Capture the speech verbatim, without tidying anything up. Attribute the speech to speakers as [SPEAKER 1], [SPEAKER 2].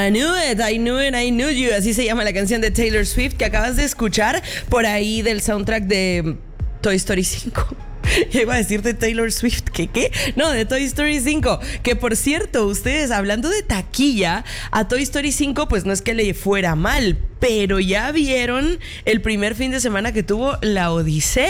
[SPEAKER 1] I knew it, I knew it, I knew you. Así se llama la canción de Taylor Swift que acabas de escuchar por ahí del soundtrack de Toy Story cinco. Ya iba a decirte Taylor Swift, ¿qué qué? No, de Toy Story cinco. Que por cierto, ustedes hablando de taquilla, a Toy Story cinco pues no es que le fuera mal, pero ya vieron el primer fin de semana que tuvo La Odisea.